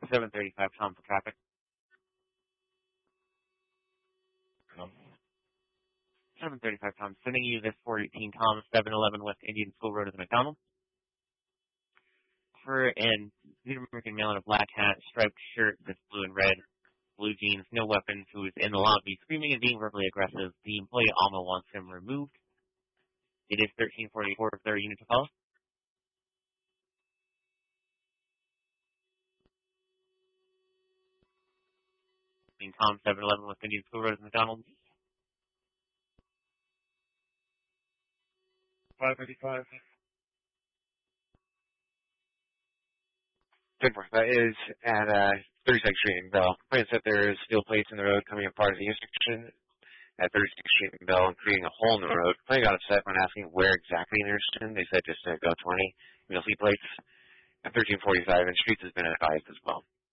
735 Tom for traffic. 735 Tom, sending you this 418 Tom, 711 West Indian School Road to the McDonald's. For an Native American male in a black hat, striped shirt that's blue and red, blue jeans, no weapons, who is in the lobby screaming and being verbally aggressive. The employee Alma wants him removed. It is 1344 if there are units to follow. Tom, 711 West Indian School Road to the McDonald's. 555. That is at 32nd Street in Bell. Complaints that there is steel plates in the road coming apart at the intersection at 36th Street in Bell and creating a hole in the road. Complainant got upset when asking where exactly in the intersection. They said just go 20. You'll see plates at 1345, and Streets has been advised as well.